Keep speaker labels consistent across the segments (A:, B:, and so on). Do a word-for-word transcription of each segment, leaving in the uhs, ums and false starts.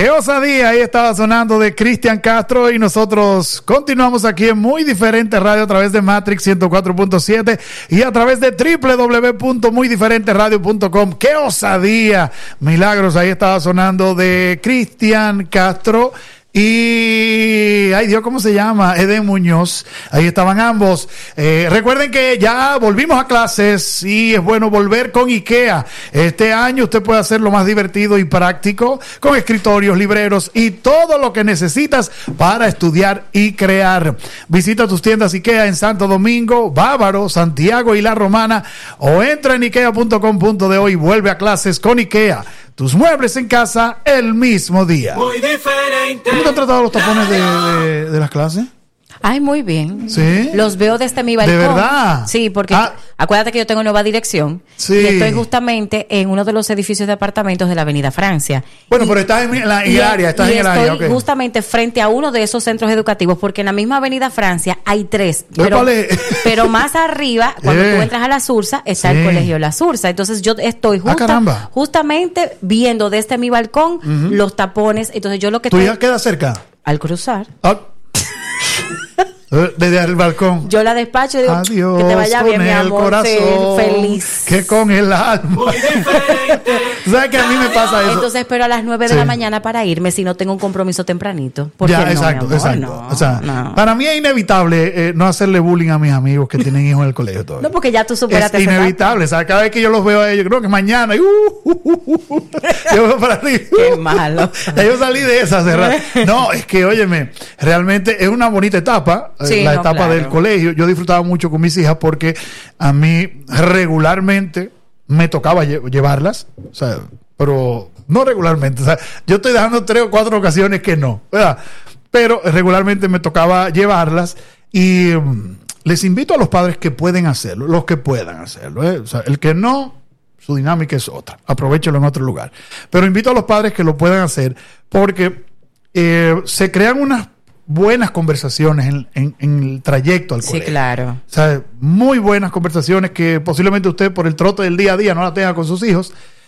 A: Qué osadía, ahí estaba sonando de Cristian Castro y nosotros continuamos aquí en Muy Diferente Radio a través de Matrix ciento cuatro punto siete y a través de doble u doble u doble u punto muy diferente radio punto com. Qué osadía, Milagros, ahí estaba sonando de Cristian Castro y, ay Dios, ¿cómo se llama? Eden Muñoz. Ahí estaban ambos. Eh, recuerden que ya volvimos a clases y es bueno volver con IKEA. Este año usted puede hacerlo más divertido y práctico con escritorios, libreros y todo lo que necesitas para estudiar y crear. Visita tus tiendas IKEA en Santo Domingo, Bávaro, Santiago y La Romana o entra en ikea punto com punto de y vuelve a clases con IKEA. Tus muebles en casa el mismo día. Muy diferente. ¿Cómo te han tratado los tapones de, de, de las clases?
B: Ay, muy bien.
A: ¿Sí?
B: Los veo desde mi balcón.
A: ¿De verdad?
B: Sí, porque
A: ah.
B: acuérdate que yo tengo nueva dirección.
A: Sí.
B: Y estoy justamente en uno de los edificios de apartamentos de la Avenida Francia.
A: Bueno,
B: y,
A: pero estás en, la, en el área, estás en el área.
B: Estoy okay. justamente frente a uno de esos centros educativos, porque en la misma Avenida Francia hay tres. Pero, pero más arriba, cuando eh. tú entras a la Sursa, está sí. el colegio La Sursa. Entonces yo estoy justa,
A: ah,
B: justamente viendo desde mi balcón uh-huh. los tapones. Entonces yo lo que
A: ¿tú
B: estoy...
A: ya quedas cerca?
B: Al cruzar.
A: Ah. Desde el balcón.
B: Yo la despacho y digo,
A: adiós,
B: que te vaya bien, mi amor,
A: corazón,
B: feliz.
A: Que con el alma. ¿Sabes que a mí me pasa eso?
B: Entonces espero a las nueve de sí. la mañana para irme si no tengo un compromiso tempranito. Porque
A: ya,
B: no,
A: exacto,
B: mi amor,
A: exacto.
B: No,
A: o sea, no. Para mí es inevitable eh, no hacerle bullying a mis amigos que tienen hijos en el colegio todavía.
B: No, porque ya tú superaste.
A: Es inevitable. O sea, cada vez que yo los veo a ellos, creo que mañana, y, uh, uh, uh, uh, yo veo para arriba.
B: Qué malo.
A: Yo salí de esa hace rato. No, es que, óyeme, realmente es una bonita etapa,
B: sí,
A: la
B: no,
A: etapa
B: claro.
A: del colegio. Yo disfrutaba mucho con mis hijas porque a mí regularmente me tocaba lle- llevarlas, o sea, pero no regularmente, o sea, yo estoy dejando tres o cuatro ocasiones que no, ¿verdad? Pero regularmente me tocaba llevarlas y um, les invito a los padres que pueden hacerlo, los que puedan hacerlo, ¿eh? O sea, el que no, su dinámica es otra, aprovechalo en otro lugar, pero invito a los padres que lo puedan hacer porque eh, se crean unas buenas conversaciones en, en, en el trayecto al
B: sí,
A: colegio.
B: Sí, claro.
A: O sea, muy buenas conversaciones que posiblemente usted por el trote del día a día no la tenga con sus hijos.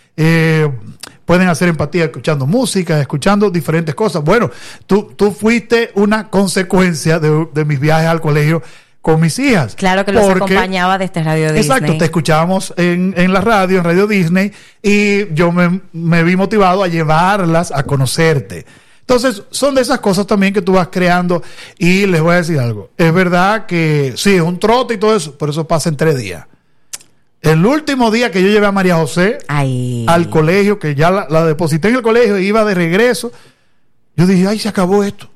A: Eh, pueden hacer empatía escuchando música, escuchando diferentes cosas. Bueno, tú, tú fuiste una consecuencia de, de mis viajes al colegio con mis hijas.
B: Claro que los porque, acompañaba desde Radio Disney.
A: Exacto, te escuchábamos en, en la radio, en Radio Disney, y yo me, me vi motivado a llevarlas a conocerte. Entonces, son de esas cosas también que tú vas creando. Y les voy a decir algo. Es verdad que sí, es un trote y todo eso, pero eso pasa en tres días. El último día que yo llevé a María José
B: Ay.
A: al colegio, que ya la, la deposité en el colegio y iba de regreso, yo dije, ay, se acabó esto.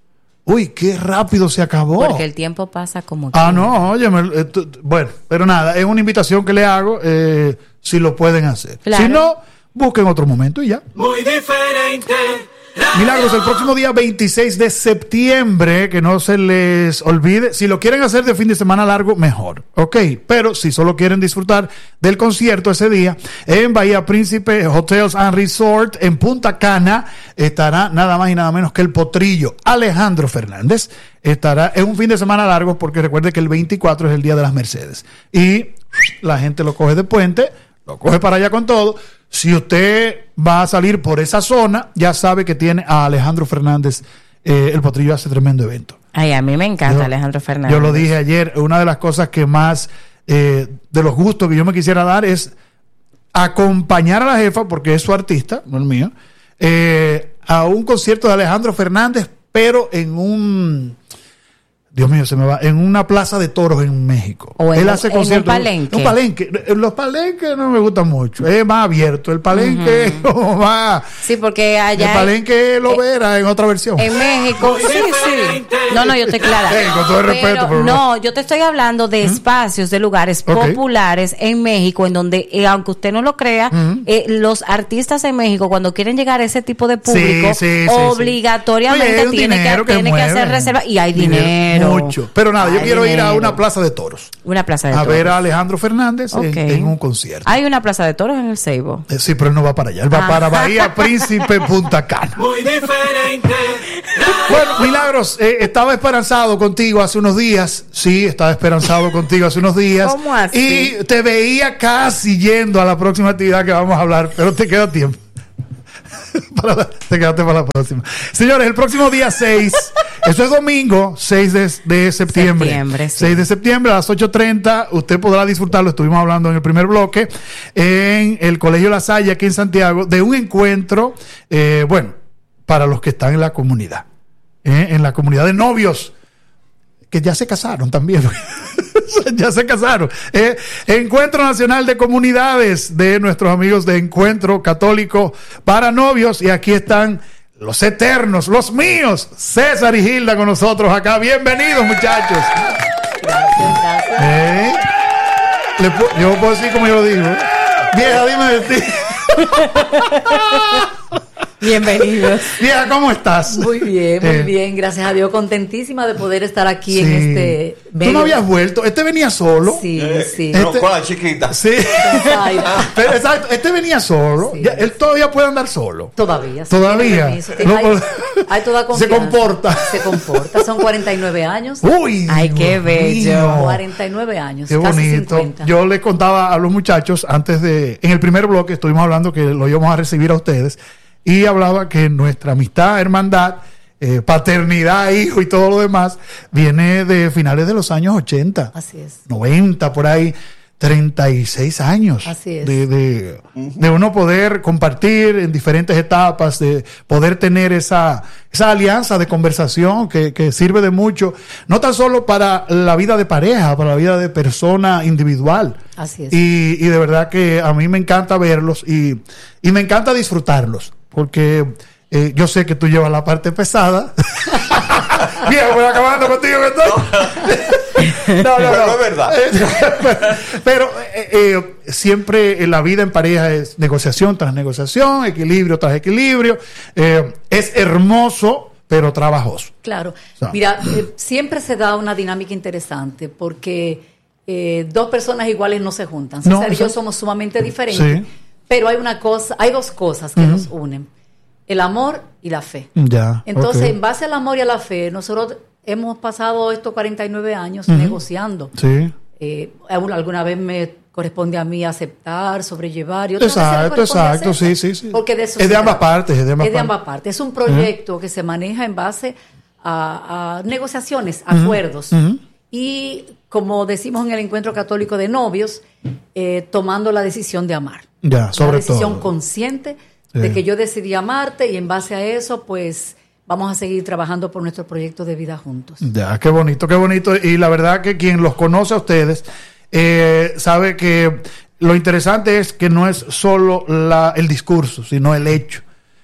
A: Uy, qué rápido se acabó.
B: Porque el tiempo pasa como que...
A: Ah, no, oye, bueno, pero nada, es una invitación que le hago, eh, si lo pueden hacer.
B: Claro.
A: Si no, busquen otro momento y ya.
C: Muy diferente.
A: Milagros, el próximo día veintiséis de septiembre, que no se les olvide, si lo quieren hacer de fin de semana largo, mejor, ok, pero si solo quieren disfrutar del concierto ese día, en Bahía Príncipe Hotels and Resort, en Punta Cana, estará nada más y nada menos que el potrillo Alejandro Fernández. Estará, es un fin de semana largo porque recuerde que el veinticuatro es el día de las Mercedes y la gente lo coge de puente, lo coge para allá con todo. Si usted va a salir por esa zona, ya sabe que tiene a Alejandro Fernández. Eh, el potrillo hace tremendo evento.
B: Ay, a mí me encanta yo, Alejandro Fernández.
A: Yo lo dije ayer, una de las cosas que más, eh, de los gustos que yo me quisiera dar es acompañar a la jefa, porque es su artista, no el mío, eh, a un concierto de Alejandro Fernández, pero en un... Dios mío, se me va. En una plaza de toros en México.
B: O en,
A: Él hace conciertos.
B: En un palenque.
A: Un palenque. Los palenques no me gustan mucho. Es más abierto. El palenque uh-huh. es como más.
B: Sí, porque allá.
A: El palenque es lo verá en otra versión.
B: En México. Sí, sí. No, no, yo estoy clara.
A: Sí, con todo el
B: pero,
A: respeto. Pero
B: no, yo te estoy hablando de uh-huh. espacios, de lugares okay. populares en México, en donde, eh, aunque usted no lo crea, uh-huh. eh, los artistas en México, cuando quieren llegar a ese tipo de público,
A: sí, sí,
B: obligatoriamente
A: sí, sí.
B: tienen que, que, tiene que hacer reserva. Y hay dinero. dinero.
A: Mucho. Pero nada, yo
B: Ay,
A: quiero
B: dinero.
A: ir a una plaza de toros.
B: Una plaza de
A: a
B: toros.
A: A ver a Alejandro Fernández okay. en, en un concierto.
B: Hay una plaza de toros en el Ceibo.
A: Eh, sí, pero él no va para allá. Él va ah. para Bahía Príncipe, Punta Cana.
C: Muy diferente.
A: Bueno, Milagros, eh, estaba esperanzado contigo hace unos días. Sí, estaba esperanzado contigo hace unos días.
B: ¿Cómo así?
A: Y te veía casi yendo a la próxima actividad que vamos a hablar, pero te queda tiempo. para la, te quedaste para la próxima. Señores, el próximo día seis, eso es domingo, seis de, de septiembre.
B: septiembre sí.
A: seis de septiembre a las ocho treinta, usted podrá disfrutarlo, estuvimos hablando en el primer bloque, en el Colegio La Salle, aquí en Santiago, de un encuentro, eh, bueno, para los que están en la comunidad, eh, en la comunidad de novios, que ya se casaron también. Ya se casaron. Eh, Encuentro Nacional de Comunidades de nuestros amigos de Encuentro Católico para Novios. Y aquí están los eternos, los míos, César y Gilda con nosotros acá. Bienvenidos, muchachos.
B: Gracias, gracias.
A: Eh, le, yo puedo decir como yo lo digo. Vieja, dime de ti.
B: Bienvenidos.
A: Vieja, ¿cómo estás?
D: Muy bien, muy
A: Eh,
D: bien. Gracias a Dios, contentísima de poder estar aquí
A: Sí.
D: en este
A: ¿Tú no habías vuelto? ¿Este venía solo?
D: Sí,
E: Eh,
D: sí.
E: no,
A: Este-
E: con la chiquita.
A: Sí. Pero exacto, este venía solo.
D: Sí.
A: Ya, él todavía puede andar solo.
D: Todavía. sí,
A: Todavía.
D: tiene permiso, tiene-
A: No,
D: hay,
A: pues,
D: hay toda
A: se
D: confianza.
A: comporta.
D: Se comporta. Son cuarenta y nueve años.
A: Uy,
B: Ay, qué
A: Dios
B: bello.
A: mío.
D: cuarenta y nueve años.
A: Qué
D: casi
A: bonito.
D: cincuenta.
A: Yo le contaba a los muchachos antes de, en el primer bloque estuvimos hablando que lo íbamos a recibir a ustedes y hablaba que nuestra amistad, hermandad, eh, paternidad, hijo y todo lo demás viene de finales de los años ochenta,
D: Así es.
A: noventa, por ahí. treinta y seis años
D: Así es.
A: de, de, de uno poder compartir en diferentes etapas, de poder tener esa, esa alianza de conversación que, que sirve de mucho, no tan solo para la vida de pareja, para la vida de persona individual.
D: Así es.
A: Y, y de verdad que a mí me encanta verlos y, y me encanta disfrutarlos, porque eh, yo sé que tú llevas la parte pesada. Bien, voy acabando contigo. No, no,
E: Pero
A: no.
E: es verdad.
A: Pero eh, eh, siempre en la vida en pareja es negociación tras negociación, equilibrio tras equilibrio. Eh, es hermoso, pero trabajoso.
D: Claro.
A: sea.
D: Mira, eh, siempre se da una dinámica interesante porque eh, dos personas iguales no se juntan.
A: No,
D: César y
A: eso-
D: yo somos sumamente diferentes.
A: Sí.
D: Pero hay una cosa, hay dos cosas que nos unen: el amor y la fe.
A: Ya.
D: Entonces,
A: ok.
D: en base al amor y a la fe, nosotros hemos pasado estos cuarenta y nueve años
A: Ujú.
D: negociando.
A: Sí.
D: Eh, alguna alguna vez me corresponde a mí aceptar, sobrellevar y otra vez
A: Exacto,
D: se le corresponde
A: exacto,
D: hacerlo.
A: sí, sí, sí.
D: Porque de eso
A: Es
D: se
A: de ambas
D: trata.
A: partes, es de ambas
D: Es de
A: partes.
D: ambas partes. Es un proyecto que se maneja en base a, a negociaciones, acuerdos.
A: ujú.
D: Y como decimos en el Encuentro Católico de Novios, eh, tomando la decisión de amar.
A: Ya, sobre
D: Una decisión
A: todo.
D: consciente
A: Sí.
D: de que yo decidí amarte y en base a eso, pues vamos a seguir trabajando por nuestro proyecto de vida juntos.
A: Ya, qué bonito, qué bonito. Y la verdad que quien los conoce a ustedes eh, sabe que lo interesante es que no es solo la, el discurso, sino el hecho.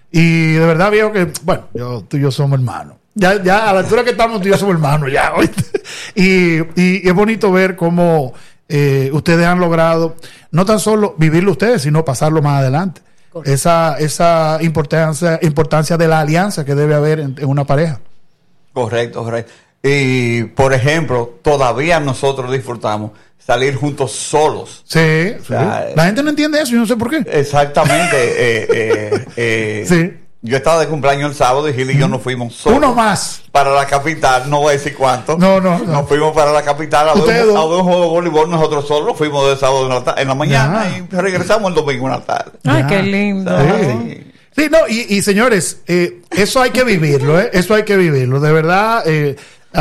A: Y de verdad veo que, bueno, yo, tú y yo somos hermanos. Ya, ya a la altura que estamos, tú y yo somos hermanos, ya. ¿oíste? Y, y, y es bonito ver cómo eh, ustedes han logrado no tan solo vivirlo ustedes, sino pasarlo más adelante.
D: Correcto.
A: Esa, esa importancia, importancia de la alianza que debe haber en, en una pareja.
E: Correcto, correcto. Y, por ejemplo, todavía nosotros disfrutamos salir juntos solos.
A: Sí, sí.
E: sea,
A: La gente no entiende eso, yo no sé por qué.
E: Exactamente. eh, eh, eh,
A: Sí.
E: Yo estaba de cumpleaños el sábado y Gil y yo nos fuimos solos.
A: Uno más.
E: Para la capital, no voy a decir cuánto.
A: No, no, no.
E: Nos fuimos para la capital a ver,
A: Ustedes
E: un,
A: dos.
E: a ver un juego de voleibol. Nosotros solos fuimos de sábado en la, ta- en la mañana
A: Ya.
E: y regresamos el domingo en la tarde.
B: Ay,
A: Ya.
B: qué lindo.
E: Sí.
A: Sí, no, y, y señores, eh, eso hay que vivirlo, ¿eh? Eso hay que vivirlo. De verdad, eh,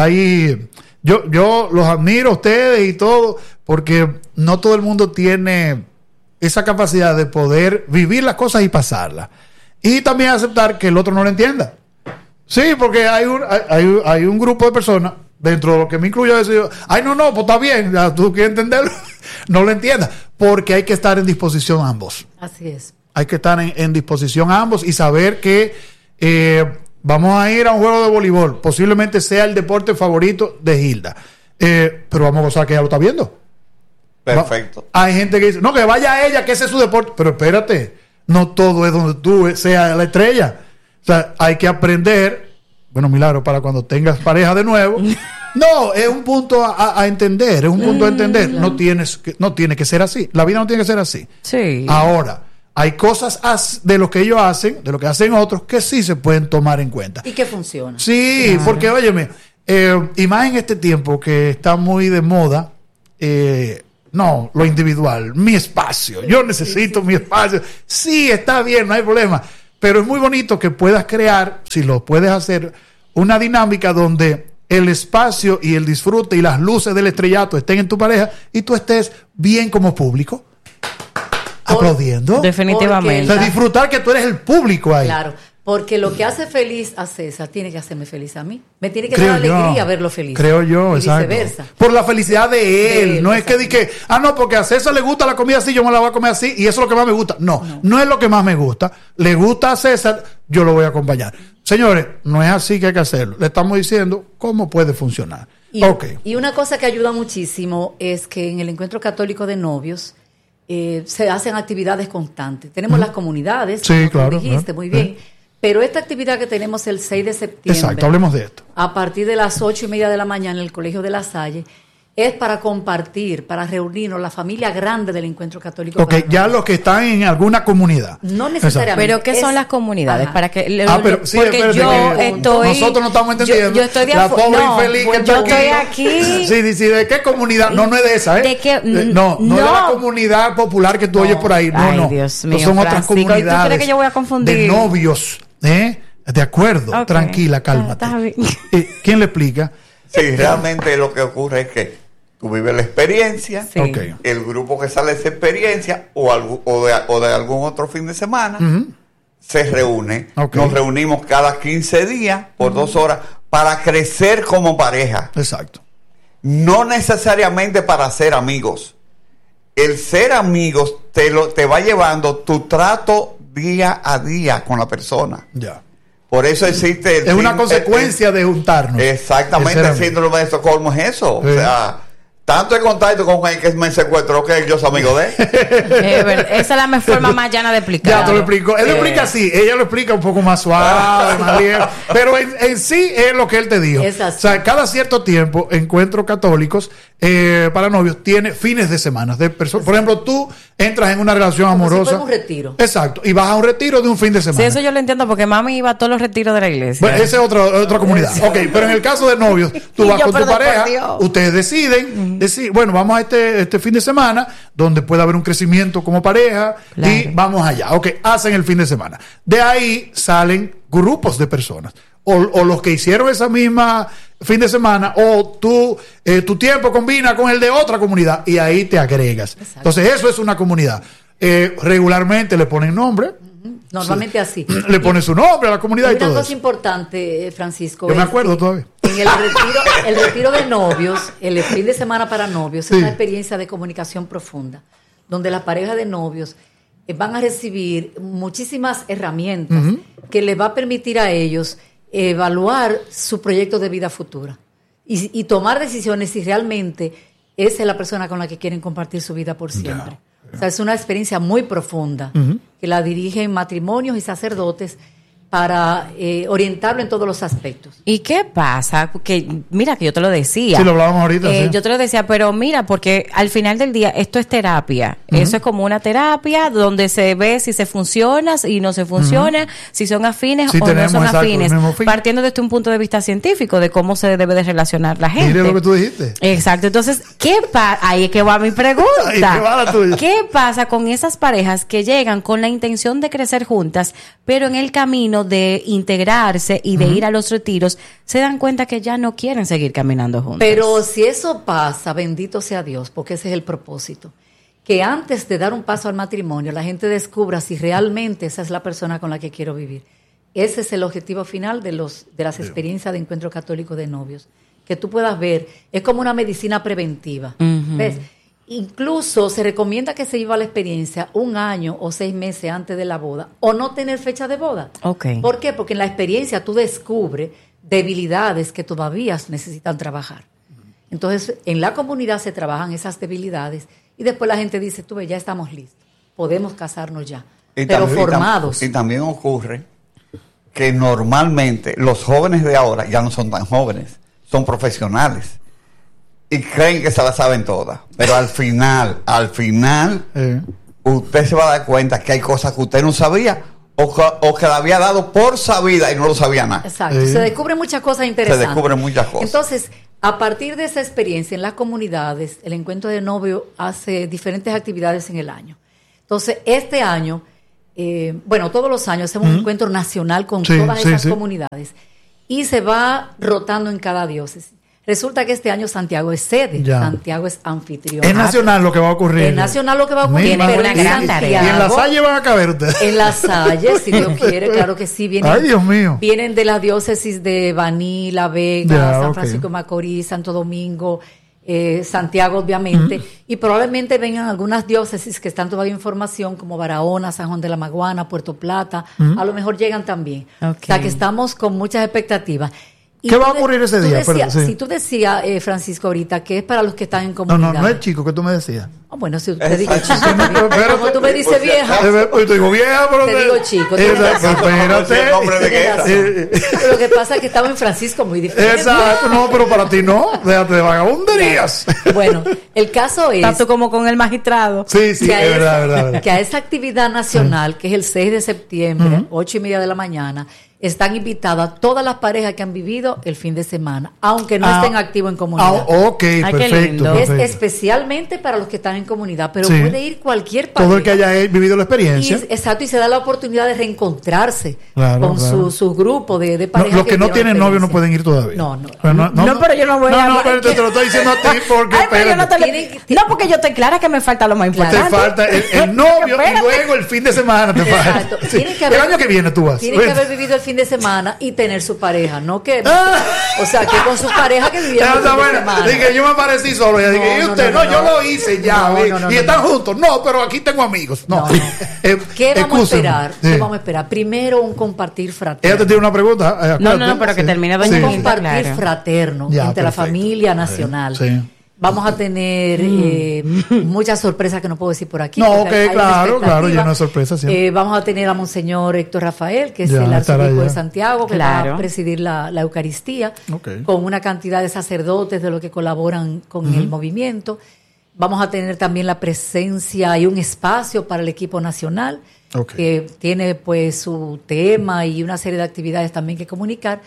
A: ahí yo, yo los admiro a ustedes y todo, porque no todo el mundo tiene esa capacidad de poder vivir las cosas y pasarlas. Y también aceptar que el otro no lo entienda. Sí, porque hay un, hay, hay, hay un grupo de personas, dentro de lo que me incluyo, decir, ay, no, no, pues está bien, ya, tú quieres entenderlo, no lo entiendas, porque hay que estar en disposición ambos.
D: Así es.
A: Hay que estar en, en disposición ambos y saber que eh, vamos a ir a un juego de voleibol. Posiblemente sea el deporte favorito de Gilda. Eh, pero vamos a gozar que ella lo está viendo.
E: Perfecto.
A: Va- Hay gente que dice, no, que vaya ella, que ese es su deporte. Pero espérate, no todo es donde tú seas la estrella. O sea, hay que aprender. Bueno, Milagro, para cuando tengas pareja de nuevo. No, es un punto a, a entender, es un punto a entender. No tienes que, no tiene que ser así. La vida no tiene que ser así.
B: Sí.
A: Ahora, hay cosas as- de lo que ellos hacen, de lo que hacen otros, que sí se pueden tomar en cuenta.
D: Y que funciona.
A: Sí, porque óyeme, eh, y más en este tiempo que está muy de moda, eh, no, lo individual, mi espacio, yo necesito mi espacio. Sí, está bien, no hay problema, pero es muy bonito que puedas crear, si lo puedes hacer, una dinámica donde el espacio y el disfrute y las luces del estrellato estén en tu pareja y tú estés bien como público, aplaudiendo.
B: Definitivamente.
A: O sea, disfrutar que tú eres el público ahí.
D: Claro, porque lo que hace feliz a César tiene que hacerme feliz a mí. Me tiene que
A: Creo
D: dar
A: yo.
D: alegría verlo feliz.
A: Creo yo,
D: y
A: exacto.
D: viceversa.
A: Por la felicidad de él.
D: De él,
A: no es que di que, ah, no, porque a César le gusta la comida así, yo me la voy a comer así, y eso es lo que más me gusta. No, no, no es lo que más me gusta. Le gusta a César, yo lo voy a acompañar. Señores, no es así que hay que hacerlo. Le estamos diciendo cómo puede funcionar.
D: Y,
A: okay.
D: y una cosa que ayuda muchísimo es que en el Encuentro Católico de Novios eh, se hacen actividades constantes. Tenemos mm. las comunidades,
A: sí,
D: como
A: claro,
D: tú dijiste,
A: claro.
D: muy bien.
A: Sí.
D: Pero esta actividad que tenemos el seis de septiembre.
A: Exacto, hablemos de esto.
D: A partir de las ocho y media de la mañana en el Colegio de La Salle, es para compartir, para reunirnos, la familia grande del Encuentro Católico.
A: Ok, ya los que están en alguna comunidad.
D: No necesariamente.
B: Pero ¿qué es, son las comunidades?
D: Ajá.
B: Para que le,
A: ah, pero sí,
B: porque
A: espérate,
B: yo
A: que
B: estoy,
A: nosotros no estamos entendiendo.
B: Yo, yo estoy de
A: la pobre
B: no,
A: infeliz que
B: yo
A: está aquí.
B: estoy aquí.
A: Sí, sí, ¿de qué comunidad? No, no es de esa, ¿eh?
B: ¿De qué?
A: No, no, no de la comunidad popular que tú
B: no.
A: oyes por ahí. No,
B: Ay,
A: no.
B: Dios
A: no
B: mío,
A: son otras
B: Francisco, ¿y tú
A: comunidades.
B: crees que yo voy a confundir?
A: De novios, ¿eh? De acuerdo, okay. Tranquila, cálmate.
B: Está bien.
A: ¿Quién le explica?
E: Sí, realmente lo que ocurre es que tú vives la experiencia,
B: sí.
A: okay.
E: el grupo que sale de esa experiencia o, algo, o, de, o de algún otro fin de semana uh-huh. se reúne. Okay. Nos reunimos cada quince días por uh-huh. dos horas para crecer como pareja.
A: Exacto.
E: No necesariamente para ser amigos. El ser amigos te, lo, te va llevando tu trato día a día con la persona.
A: Ya.
E: Por eso existe... El
A: es una consecuencia el, el, de juntarnos.
E: Exactamente, el síndrome de Estocolmo es eso. Sí. O sea, tanto el contacto con el que me secuestró que yo soy amigo de él.
B: Eh, esa es la forma más llana de explicar.
A: Ya te lo explico. Él eh. lo explica así, ella lo explica un poco más suave, más bien. Pero en, en sí es lo que él te dijo.
D: Es así.
A: O sea, cada cierto tiempo, Encuentros Católicos eh, para novios tiene fines de semana. De perso- por ejemplo, tú entras en una relación
D: Como
A: amorosa.
D: Si fuera un retiro.
A: Exacto. Y vas a un retiro de un fin de semana.
B: Sí, eso yo lo entiendo porque mami iba a todos los retiros de la iglesia.
A: Bueno, esa es otra, otra comunidad. Ok, pero en el caso de novios, tú vas con tu pareja, ustedes deciden, uh-huh. deciden, bueno, vamos a este, este fin de semana donde puede haber un crecimiento como pareja claro. y vamos allá. Ok, hacen el fin de semana. De ahí salen grupos de personas. O, o los que hicieron esa misma fin de semana, o tú, eh, tu tiempo combina con el de otra comunidad y ahí te agregas. Exacto. Entonces, eso es una comunidad. Eh, regularmente le ponen nombre.
D: Uh-huh. Normalmente sí. así.
A: Le ponen su nombre a la comunidad y, y todo.
D: Una cosa
A: eso.
D: importante, Francisco.
A: Yo me acuerdo todavía.
D: En el retiro, el retiro de novios, el fin de semana para novios, sí. es una experiencia de comunicación profunda, donde las parejas de novios van a recibir muchísimas herramientas uh-huh. que les va a permitir a ellos evaluar su proyecto de vida futura y, y tomar decisiones si realmente esa es la persona con la que quieren compartir su vida por siempre. Yeah, yeah. O sea, es una experiencia muy profunda uh-huh. que la dirigen matrimonios y sacerdotes para eh, orientarlo en todos los aspectos.
B: ¿Y qué pasa? Que mira, que yo te lo decía.
A: Sí, lo hablábamos ahorita.
B: Eh,
A: sí.
B: Yo te lo decía, pero mira, porque al final del día esto es terapia. Uh-huh. Eso es como una terapia donde se ve si se funciona y no se funciona, uh-huh. si son afines
A: si
B: o
A: tenemos,
B: no son
A: exacto,
B: afines.
A: fin.
B: Partiendo desde un punto de vista científico de cómo se debe de relacionar la gente.
A: Mire lo que tú dijiste.
B: Exacto. Entonces, ¿qué pasa? Ahí es que va mi pregunta.
A: Ahí es que va la tuya.
B: ¿Qué pasa con esas parejas que llegan con la intención de crecer juntas, pero en el camino de integrar y de uh-huh. ir a los retiros, se dan cuenta que ya no quieren seguir caminando juntos?
D: Pero si eso pasa, bendito sea Dios, porque ese es el propósito. Que antes de dar un paso al matrimonio, la gente descubra si realmente esa es la persona con la que quiero vivir. Ese es el objetivo final de los de las experiencias de Encuentro Católico de Novios. Que tú puedas ver, es como una medicina preventiva. Uh-huh. ¿Ves? Incluso se recomienda que se viva la experiencia un año o seis meses antes de la boda o no tener fecha de boda.
B: Okay.
D: ¿Por qué? Porque en la experiencia tú descubres debilidades que todavía necesitan trabajar. Entonces, en la comunidad se trabajan esas debilidades y después la gente dice, tú ves, ya estamos listos, podemos casarnos ya,
E: y
D: pero
E: también,
D: formados.
E: Y, tam- y también ocurre que normalmente los jóvenes de ahora ya no son tan jóvenes, son profesionales. Y creen que se la saben todas. Pero al final, al final, eh. usted se va a dar cuenta que hay cosas que usted no sabía o que, o que la había dado por sabida y no lo sabía nada.
D: Exacto.
A: Eh.
D: Se descubren muchas cosas interesantes.
E: Se descubren muchas cosas.
D: Entonces, a partir de esa experiencia en las comunidades, el Encuentro de Novio hace diferentes actividades en el año. Entonces, este año eh, bueno, todos los años hacemos uh-huh. un encuentro nacional con
A: sí,
D: todas
A: sí,
D: esas
A: sí.
D: comunidades y se va rotando en cada diócesis. Resulta que este año Santiago es sede,
A: ya.
D: Santiago es anfitrión.
A: Es nacional lo que va a ocurrir.
D: Es nacional lo que va a ocurrir.
B: Tiene
D: Pero
B: una
D: en
B: gran
D: Santiago,
B: tarea.
A: Y en la Salle van a caber ustedes.
D: En la Salle, si Dios quiere, claro que sí. Vienen,
A: Ay, Dios mío.
D: Vienen de las diócesis de Baní, La Vega,
A: Ya,
D: San
A: okay.
D: Francisco de Macorís, Santo Domingo, eh, Santiago, obviamente. Mm. Y probablemente vengan algunas diócesis que están todavía en formación, como Barahona, San Juan de la Maguana, Puerto Plata. Mm. A lo mejor llegan también. Okay. O sea, que estamos con muchas expectativas.
A: ¿Qué va a ocurrir ese día?
D: Decía,
A: Perdón, sí.
D: Si tú decías, eh, Francisco, ahorita, que es para los que están en comunidad.
A: No, no, no es chico, que tú me decías.
D: Oh, bueno, si te digo chico, como tú me dices vieja.
A: Yo te digo vieja, pero
D: te digo chico.
A: Espérate.
D: Lo que pasa es que estamos en Francisco muy diferente.
A: Exacto, no, pero para ti no. Déjate de vagabunderías.
D: Bueno, el caso es.
B: Tanto como con el magistrado.
A: Sí, sí, es verdad, verdad, verdad.
D: Que a esa actividad nacional, que es el seis de septiembre, ocho y media de la mañana, están invitadas todas las parejas que han vivido el fin de semana, aunque no ah, estén activos en comunidad.
A: Ah, ok, Ay, perfecto, perfecto.
D: Es especialmente para los que están en comunidad, pero sí. puede ir cualquier pareja.
A: Todo el que haya vivido la experiencia.
D: Y, exacto, y se da la oportunidad de reencontrarse
A: claro,
D: con
A: claro.
D: Su, su grupo de, de parejas.
A: No, los que, que no tienen novio no pueden ir todavía.
D: No, no.
A: Pero no, no,
B: no, pero yo no voy
A: no,
B: a...
A: No, no, pero te, te lo estoy diciendo a ti porque...
B: Ay, pero yo no, te
D: tienen,
B: le... no, porque yo estoy clara que me falta lo más importante.
A: Te falta el, el novio y luego el fin de semana te falta.
D: Exacto.
A: Sí.
D: Que haber,
A: el año que viene tú vas.
D: Tienen que haber vivido el fin de semana y tener su pareja, no que ah. o sea, que con su pareja que vivieron el fin
A: bueno,
D: de semana.
A: Dije, yo me aparecí solo, y no, dije, ¿y usted? No, no, no, yo lo hice ya, no, no, no, y
D: no,
A: están
D: no.
A: juntos. No, pero aquí tengo amigos. No.
D: no, no.
A: eh,
D: ¿Qué vamos
A: excúsenme.
D: a esperar?
A: Sí.
D: ¿Qué vamos a esperar? Primero un compartir fraterno.
A: Ella te tiene una pregunta.
B: Eh, no, no, no, pero que sí. termine
D: Un
B: sí.
D: compartir
B: claro.
D: fraterno
A: ya,
D: entre
A: perfecto.
D: la familia nacional.
A: Sí. Sí.
D: Vamos a tener eh, muchas sorpresas que no puedo decir por aquí.
A: No, ok, claro, claro, lleno de sorpresas.
D: Eh, vamos a tener a Monseñor Héctor Rafael, que es
A: ya,
D: el arzobispo de Santiago, que
B: claro.
D: va a presidir la, la Eucaristía,
A: okay.
D: con una cantidad de sacerdotes de los que colaboran con uh-huh. el movimiento. Vamos a tener también la presencia y un espacio para el equipo nacional, okay. que tiene pues su tema y una serie de actividades también que comunicar.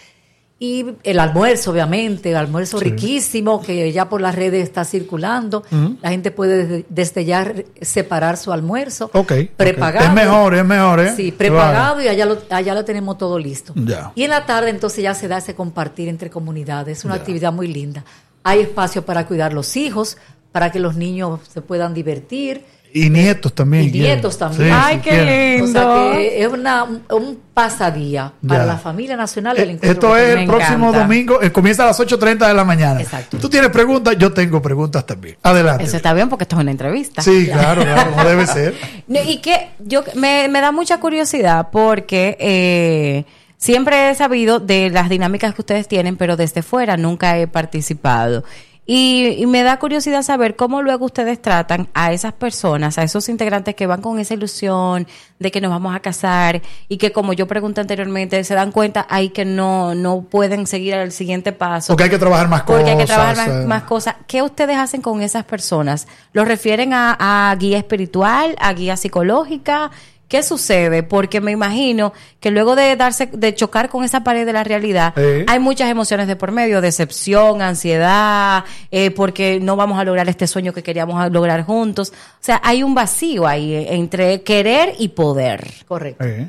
D: Y el almuerzo, obviamente, el almuerzo sí. riquísimo que ya por las redes está circulando. Uh-huh. La gente puede desde, desde ya separar su almuerzo.
A: Okay,
D: prepagado.
A: Okay. Es mejor, es mejor, ¿eh?
D: Sí, prepagado claro. y allá lo, allá lo tenemos todo listo.
A: Ya.
D: Y en la tarde entonces ya se da ese compartir entre comunidades. Es una ya. actividad muy linda. Hay espacio para cuidar los hijos, para que los niños se puedan divertir.
A: Y nietos también.
D: Y nietos también.
B: Sí, Ay, qué lindo.
D: O sea que es una, un, un pasadía ya. para la familia nacional. El
A: Esto es el próximo encanta. domingo, eh, comienza a las ocho treinta de la mañana.
D: Exacto.
A: Tú tienes preguntas, yo tengo preguntas también. Adelante.
B: Eso está bien porque esto es una entrevista.
A: Sí, claro, claro, como debe ser.
B: Y que yo me, me da mucha curiosidad porque eh, siempre he sabido de las dinámicas que ustedes tienen, pero desde fuera nunca he participado. Y, y me da curiosidad saber cómo luego ustedes tratan a esas personas, a esos integrantes que van con esa ilusión de que nos vamos a casar y que, como yo pregunté anteriormente, se dan cuenta ahí que no, no pueden seguir al siguiente paso.
A: Porque hay que trabajar más
B: porque
A: cosas.
B: Porque hay que trabajar más, más cosas. ¿Qué ustedes hacen con esas personas? ¿Los refieren a, a guía espiritual, a guía psicológica? ¿Qué sucede? Porque me imagino que luego de darse, de chocar con esa pared de la realidad, ¿Eh? hay muchas emociones de por medio, decepción, ansiedad, eh, porque no vamos a lograr este sueño que queríamos lograr juntos. O sea, hay un vacío ahí entre querer y poder.
D: Correcto.
A: ¿Eh?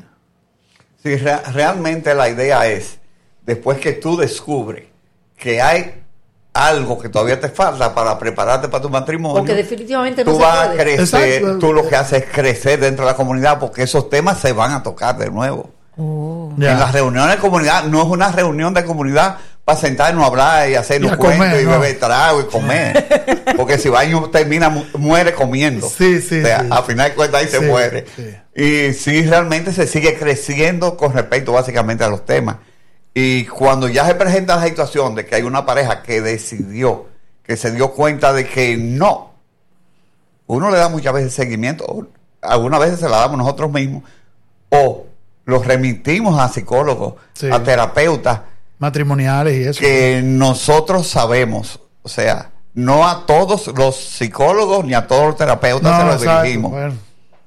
E: Sí, re- realmente la idea es, después que tú descubres que hay algo que todavía te falta para prepararte para tu matrimonio,
D: porque definitivamente no
E: tú
D: se
E: vas
D: puede.
E: a crecer,
A: Exacto.
E: tú lo que haces es crecer dentro de la comunidad, porque esos temas se van a tocar de nuevo.
B: Oh.
E: En las reuniones de comunidad, no es una reunión de comunidad para sentarnos a hablar y hacernos
A: y
E: cuentos
A: comer,
E: y
A: ¿no?
E: beber trago y comer, porque si va y termina, mu- muere comiendo.
A: Sí, sí,
E: o sea,
A: sí.
E: al final de cuentas ahí
A: Sí,
E: se muere.
A: sí.
E: Y sí, realmente se sigue creciendo con respecto básicamente a los temas. Y cuando ya se presenta la situación de que hay una pareja que decidió, que se dio cuenta de que no, uno le da muchas veces seguimiento, o algunas veces se la damos nosotros mismos, o los remitimos a psicólogos,
A: sí.
E: a terapeutas
A: matrimoniales y eso.
E: que nosotros sabemos, o sea, no a todos los psicólogos ni a todos los terapeutas
A: no,
E: se los
A: exacto,
E: dirigimos.
A: bueno.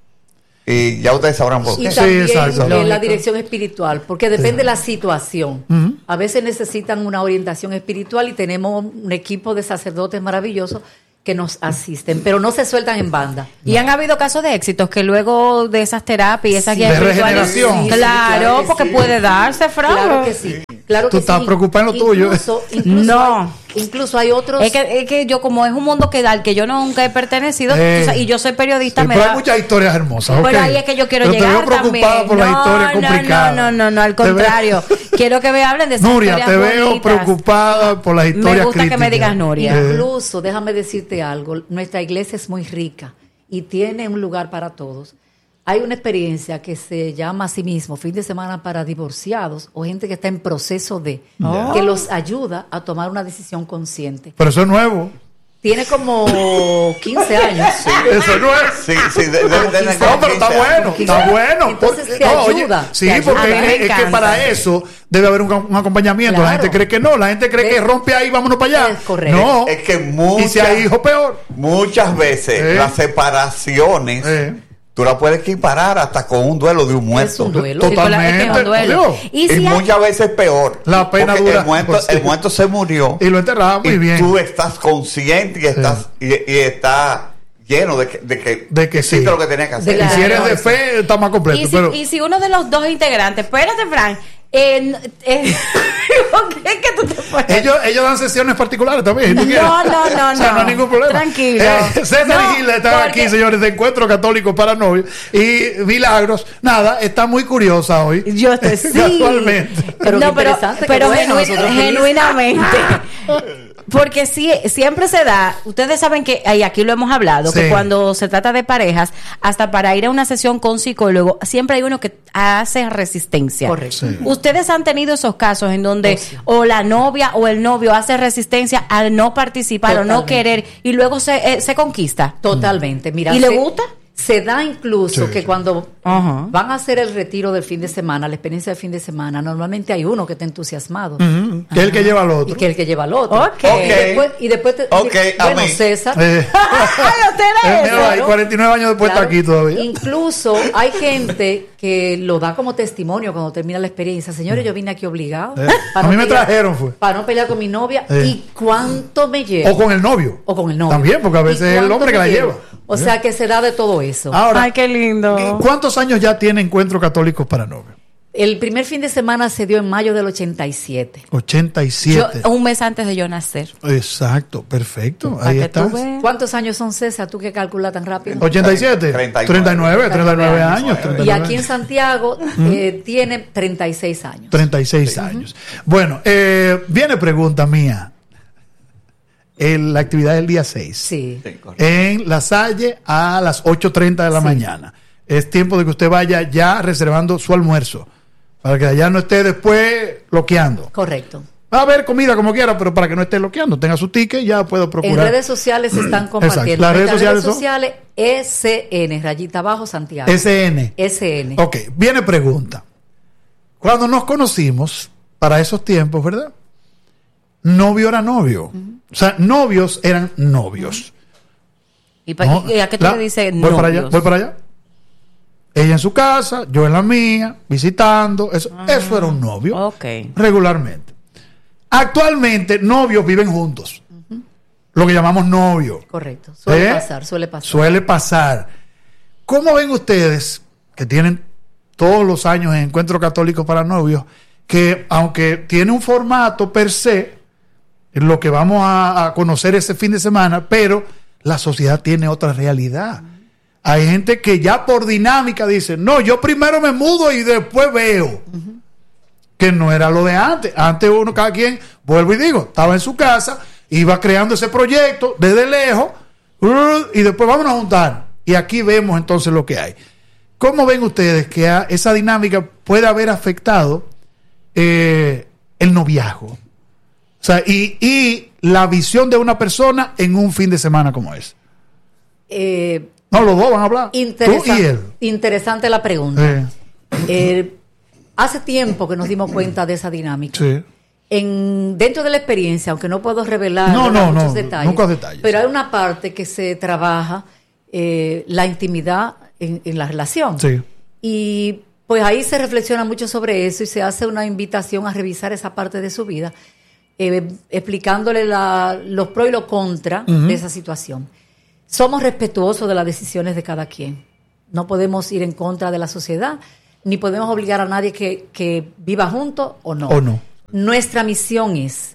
E: Y ya ustedes sabrán por
D: Y
E: qué.
D: también
A: Sí, exacto.
D: en la dirección espiritual, porque depende sí. de la situación.
A: Uh-huh.
D: A veces necesitan una orientación espiritual y tenemos un equipo de sacerdotes maravillosos que nos asisten, pero no se sueltan en banda.
B: Y han habido casos de éxitos que luego de esas terapias y esas
A: Sí.
B: guías
A: De
B: espirituales-
A: regeneración.
B: Sí,
D: Sí,
B: claro,
D: claro que
B: porque
D: sí.
B: puede darse, Fran.
D: Claro que sí. Claro
A: Tú
D: que
A: estás
D: sí.
A: preocupado en lo tuyo.
D: Incluso, incluso
B: No.
D: hay, incluso hay otros.
B: Es que, es que yo, como es un mundo que al que yo nunca he pertenecido,
A: Eh.
B: tú sabes, y yo soy periodista,
A: Sí,
B: me
A: pero
B: da-
A: hay muchas historias hermosas.
B: Pero
A: ok.
B: ahí es que yo quiero
A: Pero
B: llegar
A: te veo preocupada
B: también.
A: por las
B: No,
A: historias
B: no,
A: complicadas.
B: No, no, no, no, al
A: Te veo-
B: contrario. Quiero que me hablen de esas
A: Nuria,
B: historias
A: te veo
B: bonitas.
A: preocupada por las historias
B: Me gusta que me
A: críticas.
B: digas Nuria.
A: Eh.
D: Incluso, déjame decirte algo, nuestra iglesia es muy rica y tiene un lugar para todos. Hay una experiencia que se llama a sí mismo fin de semana para divorciados o gente que está en proceso de,
B: Oh.
D: que los ayuda a tomar una decisión consciente.
A: Pero eso es nuevo.
D: Tiene como quince años.
A: Eso es nuevo.
E: Sí, sí, de, de, de- de-
A: No, pero está bueno, está bueno.
D: Entonces
A: Porque-
D: te
A: no, oye,
D: ayuda,
A: sí,
D: te ayuda.
A: porque
B: A mí me
A: es, es que
B: encanta.
A: para eso debe haber un, un acompañamiento. La
D: Claro.
A: gente cree que no, la gente cree
D: Es-
A: que rompe ahí, vámonos para allá.
D: es correcto.
A: No,
E: Es que
A: y si
E: muchas,
A: hay hijos, peor.
E: muchas veces
A: Eh.
E: las separaciones
A: Eh.
E: tú las puedes equiparar hata con un duelo de un muerto.
D: Es un duelo.
B: Sí, con la- es que es un
A: Totalmente.
B: duelo.
A: Dios.
B: Y
E: Y,
B: si hay-
E: muchas veces peor.
A: La pena
E: porque
A: dura
E: El muerto,
A: por sí.
E: el muerto se murió.
A: Y lo enterraba muy
E: y
A: bien.
E: tú estás consciente y estás y, y estás lleno de que, de que,
A: De que sí.
E: hiciste lo que tenías que hacer.
D: De
A: Y si eres de
D: Claro.
A: fe, está más completo.
B: Y si,
A: pero
B: y si uno de los dos integrantes, espérate, Fran, eh, eh, ¿por qué es que tú te pones?
A: ellos, ellos dan sesiones particulares también. Si tú quieres.
B: No, no, no,
A: O sea, no
B: no.
A: hay ningún problema.
B: Tranquilo.
A: Eh, César
B: No,
A: y Gilda están
B: porque-
A: aquí, señores, de Encuentro Católico para Novios. Y Milagros, nada, está muy curiosa hoy.
B: Yo estoy sí.
A: Casualmente.
D: Pero
B: no,
D: qué
B: pero,
D: interesante, qué
B: pero
D: bueno,
B: genu-
D: nosotros felices.
B: genuinamente. Porque sí, siempre se da, ustedes saben que, y aquí lo hemos hablado,
A: Sí.
B: que cuando se trata de parejas, hasta para ir a una sesión con psicólogo, siempre hay uno que hace resistencia.
D: Correcto.
A: Sí.
B: Ustedes han tenido esos casos en donde
D: Oh, sí.
B: o la novia o el novio hace resistencia al no participar o no
D: Totalmente.
B: querer y luego se, eh, se conquista.
D: Totalmente. Mira,
B: ¿Y le
D: se-
B: gusta?
D: Se da incluso
A: Sí,
D: que
A: sí.
D: cuando
B: Ajá.
D: van a hacer el retiro del fin de semana, la experiencia del fin de semana, normalmente hay uno que está entusiasmado.
A: Ujú, que es el que lleva al
D: Y
A: otro.
D: que es el que lleva al otro.
B: Ok.
D: Y después, y después te,
E: Ok, a
D: bueno,
E: mí.
D: César.
A: Eh,
B: ¡Ay,
A: eh,
B: ustedes!
A: mira, hay cuarenta y nueve años después
D: Claro.
A: está aquí todavía.
D: Incluso hay gente que lo da como testimonio cuando termina la experiencia. Señores, yo vine aquí obligado.
A: Eh,
D: para
A: a mí
D: no
A: me
D: pelear-
A: trajeron, fue.
D: Para no pelear con mi novia.
A: Eh.
D: ¿Y cuánto me llevo?
A: O con el novio.
D: O con el novio.
A: También, porque a
D: ¿Y
A: veces es el
D: cuánto
A: hombre que
D: me
A: la
D: llevo?
A: lleva.
D: O sea que se da de todo eso.
A: Ahora,
B: Ay, qué lindo.
A: ¿cuántos años ya tiene Encuentro Católicos para Novios?
D: El primer fin de semana se dio en mayo del ochenta y siete.
A: ochenta y
B: Yo,
A: siete.
B: un mes antes de yo nacer.
A: Exacto, perfecto.
B: Para
A: Ahí
B: que
A: está.
B: tú veas.
D: ¿Cuántos años son, César? ¿Tú que calculas tan rápido?
A: ochenta y siete.
E: treinta y nueve.
A: treinta y nueve, treinta y nueve años. treinta y
D: Y
A: nueve
D: aquí en
A: años.
D: Santiago eh, tiene treinta y seis años.
A: treinta y seis años. Bueno, eh, viene pregunta mía. El- la actividad del día seis.
D: Sí.
E: Sí, correcto.
A: En La Salle a las ocho treinta de la
D: Sí.
A: mañana. Es tiempo de que usted vaya ya reservando su almuerzo. Para que allá no esté después bloqueando.
D: Correcto.
A: Va a haber comida como quiera, pero para que no esté bloqueando, tenga su ticket, ya puedo
D: En
A: procurar.
D: redes sociales se están compartiendo.
A: Exacto. Las redes
D: Nuestras
A: sociales son-
D: sociales S N, rayita abajo, Santiago.
A: S N.
D: S N.
A: Ok, viene pregunta. Cuando nos conocimos, para esos tiempos, ¿verdad? Novio era novio. O sea, novios eran novios.
B: ¿Y, pa-
A: No,
B: y a qué tú
A: la-
B: le dices
A: voy para allá,
B: novios?
A: voy para allá. Ella en su casa, yo en la mía, visitando. Eso, eso era un novio.
B: Ok.
A: Regularmente. Actualmente, novios viven juntos. Lo que llamamos novio.
D: Correcto. Suele
A: ¿Eh?
D: pasar, suele pasar.
A: Suele pasar. ¿Cómo ven ustedes, que tienen todos los años en Encuentro Católico para Novios, que aunque tiene un formato per se, lo que vamos a, a conocer ese fin de semana, pero la sociedad tiene otra realidad? Hay gente que ya por dinámica dice, no, yo primero me mudo y después veo. Que no era lo de antes. Antes uno, cada quien, vuelvo y digo, estaba en su casa, iba creando ese proyecto desde lejos, uh, y después vamos a juntar. Y aquí vemos entonces lo que hay. ¿Cómo ven ustedes que a- esa dinámica puede haber afectado eh, el noviazgo? O sea, y, y la visión de una persona en un fin de semana como ese.
D: Eh,
A: No, los dos van a hablar. Tú y
D: interesante,
A: él.
D: interesante la pregunta.
A: Eh,
D: Eh, hace tiempo que nos dimos cuenta de esa dinámica.
A: sí.
D: En, dentro de la experiencia, aunque no puedo revelar
A: No,
D: ¿verdad?
A: no,
D: muchos
A: no,
D: detalles,
A: nunca detalles.
D: pero hay una parte que se trabaja eh, la intimidad en, en la relación.
A: Sí.
D: Y pues ahí se reflexiona mucho sobre eso y se hace una invitación a revisar esa parte de su vida. eh, explicándole la, los pros y los contras
A: Uh-huh.
D: de esa situación. Somos respetuosos de las decisiones de cada quien. No podemos ir en contra de la sociedad, ni podemos obligar a nadie que, que viva junto o no.
A: O no.
D: Nuestra misión es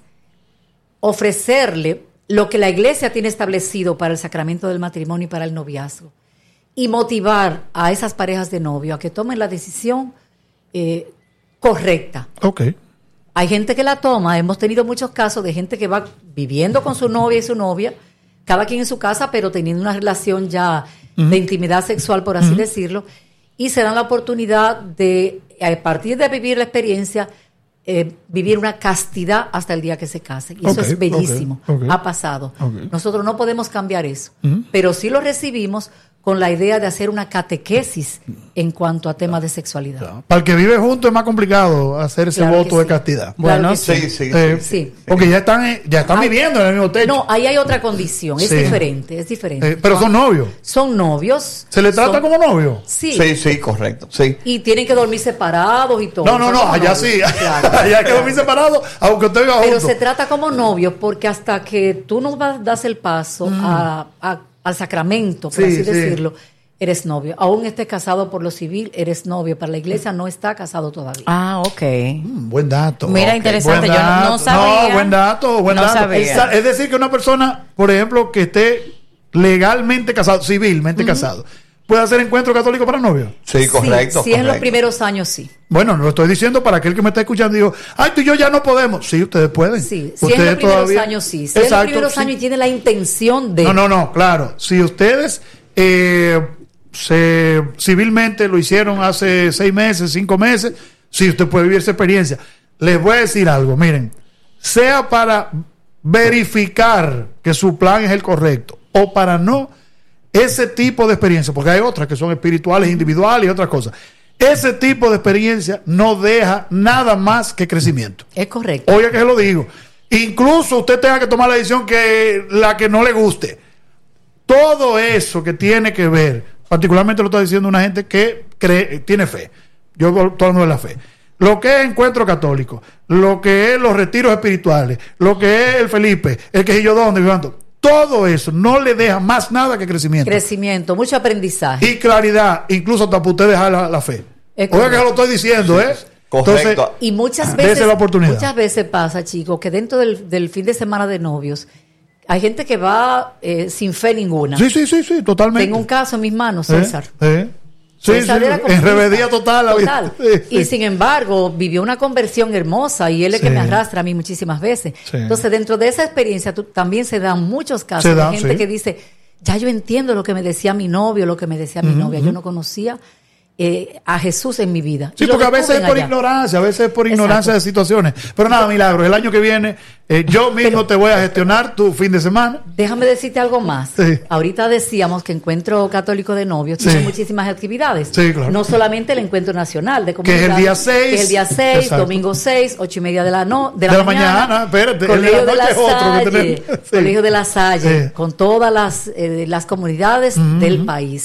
D: ofrecerle lo que la iglesia tiene establecido para el sacramento del matrimonio y para el noviazgo, y motivar a esas parejas de novio a que tomen la decisión eh, correcta.
A: Ok.
D: Hay gente que la toma, hemos tenido muchos casos de gente que va viviendo con su novia y su novia, cada quien en su casa, pero teniendo una relación ya uh-huh. de intimidad sexual, por así uh-huh. decirlo, y se dan la oportunidad de, a partir de vivir la experiencia, eh, vivir una castidad hasta el día que se casen. Y eso
A: okay,
D: es bellísimo,
A: okay, okay.
D: ha pasado.
A: Okay.
D: Nosotros no podemos cambiar eso,
A: uh-huh.
D: pero sí lo recibimos con la idea de hacer una catequesis en cuanto a temas de sexualidad.
A: Claro. Para el que vive junto es más complicado hacer ese
D: Claro
A: voto
D: que
A: de
D: sí.
A: castidad.
D: Claro
E: Bueno,
D: que
E: sí,
D: sí.
E: sí,
A: Eh,
E: sí,
D: sí.
A: Porque ya están, ya están
D: Hay-
A: viviendo en el mismo techo.
D: No, ahí hay otra condición, es
A: Sí.
D: diferente, es diferente.
A: Eh, pero son novios.
D: Son novios.
A: ¿Se le trata
D: son-
A: como novio?
D: Sí.
E: Sí, sí, correcto. Sí.
D: Y tienen que dormir separados y todo.
A: No, no,
D: Son
A: no,
D: como
A: allá
D: novios,
A: sí.
D: claro.
A: Allá hay que dormir separado, aunque usted viva
D: Pero
A: junto.
D: se trata como novios porque hasta que tú no vas- das el paso a, a- al sacramento, por
A: Sí,
D: así
A: sí.
D: decirlo, eres novio. Aún estés casado por lo civil, eres novio. Para la iglesia no está casado todavía.
B: Ah, ok.
A: Mm, buen dato.
B: Mira,
A: Ok,
B: interesante,
A: buen
B: yo no- no
A: dato.
B: sabía.
A: No, buen dato, buen
B: No
A: dato.
B: sabía.
A: Esa- Es decir, que una persona, por ejemplo, que esté legalmente casado, civilmente casado, puede hacer encuentro católico para novio.
E: Sí, correcto.
D: Si, si es en los
E: correcto.
D: primeros años, sí.
A: Bueno, no lo estoy diciendo para aquel que me está escuchando y digo, ay, tú y yo ya no podemos. Sí, ustedes pueden.
D: Sí, si es en
A: Ustedes
D: los primeros
A: todavía-
D: años, sí. Si es en los
A: Exacto,
D: primeros
A: sí.
D: años y tiene la intención de...
A: No, no, no, claro. Si ustedes eh, se civilmente lo hicieron hace seis meses, cinco meses, sí, usted puede vivir esa experiencia. Les voy a decir algo, miren, sea para verificar que su plan es el correcto o para no, ese tipo de experiencia, porque hay otras que son espirituales, individuales y otras cosas. Ese tipo de experiencia no deja nada más que crecimiento.
D: Es correcto.
A: Oiga que se lo digo. Incluso usted tenga que tomar la decisión que la que no le guste. Todo eso que tiene que ver, particularmente lo está diciendo una gente que cree, tiene fe. Yo estoy hablando de la fe. Lo que es encuentro católico, lo que es los retiros espirituales, lo que es el Felipe, el que yo dónde, viviendo, todo eso no le deja más nada que crecimiento.
D: Crecimiento, mucho aprendizaje.
A: Y claridad, incluso hasta para usted dejar la, la fe.
D: Es
A: Oiga que
D: correcto.
A: lo estoy diciendo, ¿eh?
E: Correcto.
D: Y muchas
A: Dese
D: veces,
A: la oportunidad.
D: muchas veces pasa, chicos, que dentro del, del fin de semana de novios hay gente que va eh, sin fe ninguna.
A: Sí, sí, sí, sí, totalmente.
D: Tengo un caso en mis manos,
A: ¿Eh?
D: César.
A: ¿Eh? Sí,
D: César
A: sí,
D: era
A: en
D: comunista.
A: rebeldía total. la vida.
D: Total.
A: Sí, sí.
D: Y sin embargo, vivió una conversión hermosa y él es
A: Sí.
D: que me arrastra a mí muchísimas veces.
A: Sí.
D: Entonces, dentro de esa experiencia tú- también se dan muchos casos
A: Se
D: de
A: dan,
D: gente
A: sí.
D: que dice, ya yo entiendo lo que me decía mi novio, lo que me decía mi novia. Yo no conocía eh, a Jesús en mi vida.
A: Sí,
D: Y lo
A: porque a veces es
D: descubren
A: por
D: allá.
A: ignorancia, a veces es por
D: Exacto.
A: ignorancia de situaciones. Pero nada, Milagro, el año que viene eh, yo mismo te voy a gestionar tu fin de semana.
D: Déjame decirte algo más.
A: Sí.
D: Ahorita decíamos que Encuentro Católico de Novios
A: Sí.
D: tiene muchísimas actividades.
A: Sí, claro.
D: No solamente el Encuentro Nacional de
A: Que es el
D: Comunidad,
A: día seis.
D: que es el día seis,
A: Exacto.
D: domingo seis, ocho y media de la, no, de la,
A: De la
D: mañana.
A: mañana, espérate, el de
D: Colegio
A: la
D: de la
A: noche es otro que
D: Salle,
A: tenemos. Sí.
D: Colegio de la Salle,
A: Sí.
D: con todas las, eh, las comunidades del país.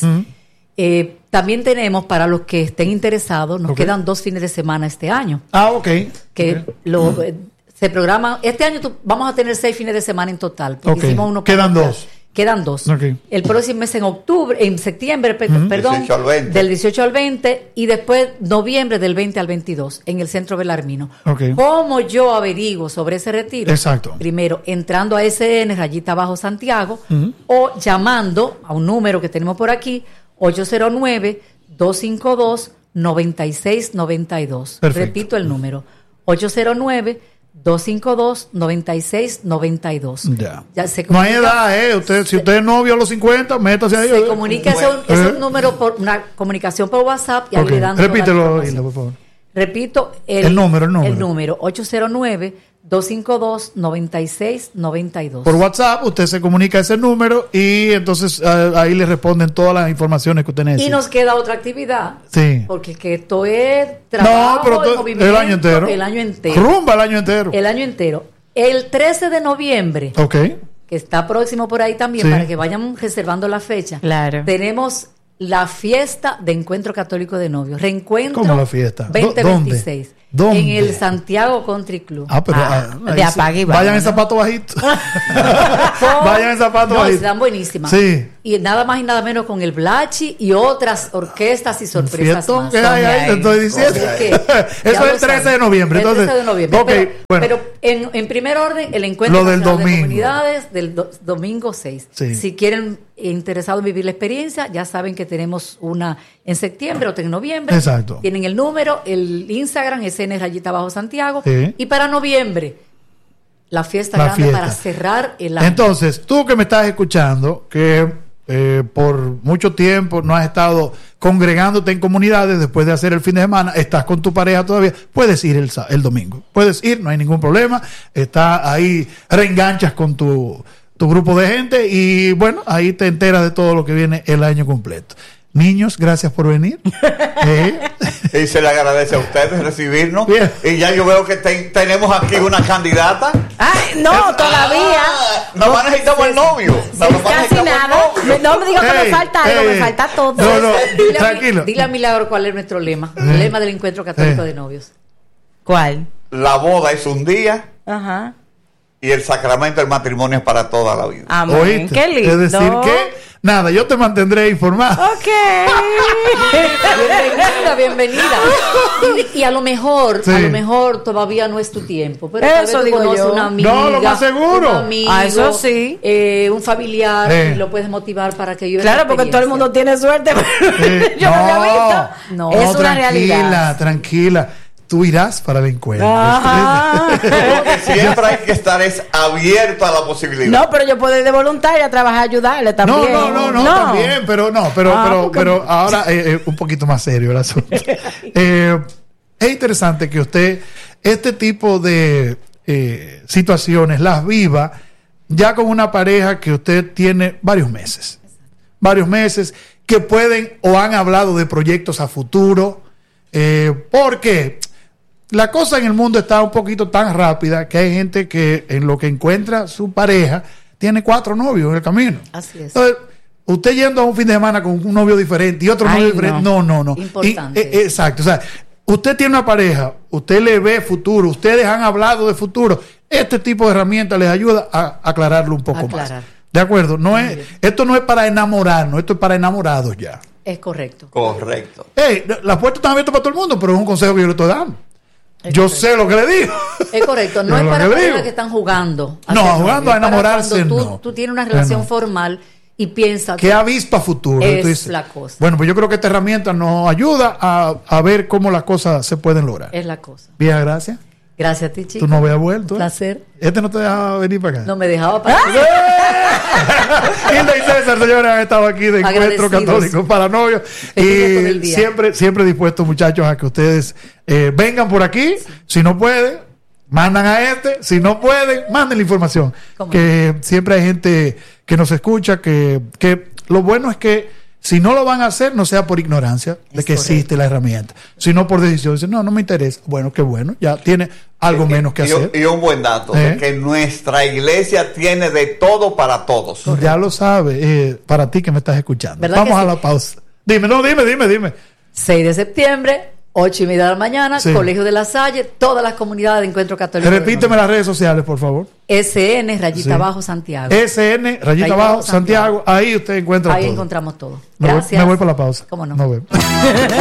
D: Eh, también tenemos, para los que estén interesados, nos
A: Ok.
D: quedan dos fines de semana este año.
A: Ah, ok.
D: Que
A: Ok.
D: lo, eh, se programa. Este año tu- vamos a tener seis fines de semana en total. porque
A: Ok.
D: hicimos uno
A: Quedan
D: para-
A: dos.
D: Quedan dos.
A: Ok.
D: El próximo mes en octubre, en septiembre, pe- perdón,
E: dieciocho al veinte.
D: del dieciocho al veinte y después noviembre del veinte al veintidós en el Centro Belarmino.
A: Ok.
D: ¿Cómo yo averiguo sobre ese retiro?
A: Exacto.
D: Primero, entrando a S N, rayita abajo Santiago, o llamando a un número que tenemos por aquí, ocho cero nueve, dos cinco dos, nueve seis nueve dos.
A: Perfecto.
D: Repito el número, ocho cero nueve, dos cinco dos, nueve seis nueve dos.
A: Ya.
D: se
A: No hay
D: comunica-
A: edad, ¿eh? Usted, si usted es novio a los cincuenta, métase ahí.
D: se
A: eh.
D: comunica ese,
A: Bueno.
D: ese
A: Eh.
D: número por una comunicación por WhatsApp y ahí
A: Ok.
D: le dan toda la
A: Repítelo,
D: información.
A: Hilda, por favor.
D: Repito,
A: El número, el número.
D: El número, ocho cero nueve, dos cinco dos, nueve seis nueve dos.
A: Por WhatsApp, usted se comunica a ese número y entonces eh, ahí le responden todas las informaciones que usted necesita.
D: Y nos queda otra actividad.
A: Sí.
D: Porque que esto es trabajo,
A: No, pero
D: y
A: to-
D: movimiento,
A: el año entero.
D: El año entero.
A: Rumba el año entero.
D: El año entero. El trece de noviembre,
A: Ok.
D: que está próximo por ahí también,
A: Sí.
D: para que vayan reservando la fecha.
B: Claro.
D: Tenemos la fiesta de Encuentro Católico de Novios. Reencuentro
A: ¿Cómo la fiesta? ¿Dó-
D: veinte veintiséis.
A: ¿Dónde?
D: En el Santiago Country Club.
A: Ah, pero
B: Ah,
A: ah,
B: de
A: ahí sí.
B: apague y
A: Vayan
B: vámonos.
A: en zapatos bajitos. Vayan en zapatos
D: No,
A: bajitos.
D: están buenísimas.
A: Sí.
D: Y nada más y nada menos con el Blachi y otras orquestas y sorpresas
A: Fiestón
D: más.
A: que hay ahí, te estoy diciendo.
D: Así que,
A: Eso
D: ya
A: es
D: lo
A: el trece de
D: saben.
A: noviembre.
D: El
A: Entonces,
D: trece de noviembre.
A: ok,
D: pero
A: bueno.
D: pero en, en primer orden, el encuentro
A: Lo del
D: nacional de
A: domingo.
D: comunidades del do- domingo seis.
A: Sí.
D: Si quieren eh, interesados en vivir la experiencia, ya saben que tenemos una en septiembre, otra en noviembre.
A: Exacto.
D: Tienen el número, el Instagram, S N Rayita Bajo Santiago.
A: Sí.
D: Y para noviembre, la fiesta
A: La
D: grande
A: fiesta.
D: para cerrar el año.
A: Entonces, tú que me estás escuchando, que eh, por mucho tiempo no has estado congregándote en comunidades después de hacer el fin de semana, estás con tu pareja todavía, puedes ir el, sa- el domingo. Puedes ir, no hay ningún problema. Está ahí, reenganchas con tu, tu grupo de gente y bueno, ahí te enteras de todo lo que viene el año completo. Niños, gracias por venir. Eh,
E: Y se le agradece a ustedes recibirnos.
A: Bien.
E: Y ya yo veo que te- tenemos aquí una candidata.
B: Ay, no, todavía.
E: Ah, nada más necesitamos el novio. Nada más
B: Casi
E: necesitamos el
B: nada.
E: novio.
B: Me- No me digo que
A: Ey,
B: me falta algo,
A: ey.
B: me falta todo.
A: No, no,
D: Dile a,
A: tranquilo.
D: dile a Milagro cuál es nuestro lema.
A: Eh.
D: El lema del encuentro católico
A: Eh.
D: de novios.
B: ¿Cuál?
E: La boda es un día
B: Ajá.
E: y el sacramento del matrimonio es para toda la vida.
B: Amén.
A: ¿Oíste?
B: Qué lindo.
A: Es decir que, nada, yo te mantendré informado.
B: Ok.
D: Bienvenida, bienvenida. Y, y a lo mejor,
A: Sí.
D: a lo mejor todavía no es tu tiempo. Pero
B: Eso
D: tal vez tú
B: digo
D: conoces
B: yo.
D: una amiga,
A: No, lo más seguro.
D: un amigo,
B: Ah, eso sí.
D: eh, un familiar,
A: Eh.
D: y lo puedes motivar para que viva
B: Claro,
D: esa
B: porque todo el mundo
D: experiencia.
B: tiene suerte.
A: Eh,
B: Yo no había visto.
D: No,
B: es una
A: tranquila,
B: realidad.
A: tranquila. Tú irás para el encuentro.
B: Ajá.
E: Lo que siempre hay que estar es abierto a la posibilidad.
B: No, pero yo puedo ir de voluntaria a trabajar, a ayudarle
A: No,
B: también.
A: no, no, no, también, pero no, pero,
B: Ah,
A: pero,
B: porque-
A: pero ahora eh, eh, un poquito más serio el asunto. Eh, es interesante que usted este tipo de eh, situaciones las viva ya con una pareja que usted tiene varios meses, varios meses que pueden o han hablado de proyectos a futuro, eh, porque la cosa en el mundo está un poquito tan rápida que hay gente que en lo que encuentra su pareja tiene cuatro novios en el camino.
D: Así es.
A: Entonces, usted yendo a un fin de semana con un novio diferente y otro
B: Ay,
A: novio diferente, no, no, no.
D: Importante
A: Y, eh, exacto, o sea, usted tiene una pareja, usted le ve futuro, ustedes han hablado de futuro, este tipo de herramientas les ayuda a aclararlo un poco
D: Aclarar.
A: más. ¿De acuerdo? No es, esto no es para enamorarnos, esto es para enamorados ya.
D: Es correcto.
E: Correcto.
A: Hey, las puertas están abiertas para todo el mundo, pero es un consejo que yo le estoy dando.
D: Es
A: Yo
D: correcto.
A: sé lo que le digo.
D: Es correcto, no
A: Yo
D: es
A: lo
D: para
A: que
D: parejas
A: digo.
D: que están jugando.
A: No,
D: ser
A: jugando
D: novio.
A: a
D: Es para
A: enamorarse,
D: cuando tú,
A: no.
D: tú tienes una
A: Que
D: relación
A: no.
D: formal y piensas
A: Que avispa futuro.
D: Es
A: Tú dices,
D: la cosa.
A: Bueno, pues yo creo que esta herramienta nos ayuda a, a ver cómo las cosas se pueden lograr.
D: es la cosa.
A: Bien, gracias.
D: Gracias a ti, chico.
A: Tú no habías vuelto. ¿eh?
D: Placer.
A: Este no te dejaba venir para acá.
D: No me dejaba para
A: Hilda y César, señores, han estado aquí de Encuentro
D: Agradecidos.
A: Católico para Novios.
D: Felices por
A: Y
D: el día.
A: siempre, siempre dispuestos, muchachos, a que ustedes eh, vengan por aquí. Si no pueden, mandan a este. Si no pueden, manden la información.
D: ¿Cómo
A: Que siempre hay gente que nos escucha, que, que lo bueno es que si no lo van a hacer, no sea por ignorancia de
D: Es
A: que
D: correcto.
A: existe la herramienta, sino por decisión. Dicen, no, no me interesa. Bueno, qué bueno, ya tiene algo menos que
E: y,
A: hacer.
E: y un buen dato,
A: ¿Eh?
E: de que nuestra iglesia tiene de todo para todos.
A: Ya lo sabe, eh, para ti que me estás escuchando.
D: ¿Verdad
A: Vamos
D: que
A: a
D: sí?
A: la pausa. Dime, no, dime, dime, dime.
D: seis de septiembre, ocho y media de la mañana,
A: Sí.
D: Colegio de la Salle, todas las comunidades de Encuentro Católico. de
A: Repíteme
D: Novios.
A: las redes sociales, por favor.
D: S N, rayita
A: Sí.
D: abajo, Santiago.
A: S N, rayita
D: Rayita
A: abajo,
D: abajo,
A: Santiago.
D: Santiago.
A: Ahí usted encuentra
D: Ahí
A: todo.
D: encontramos todo.
A: Me voy,
D: Gracias.
A: me voy para la pausa.
D: ¿Cómo no?
A: Nos vemos.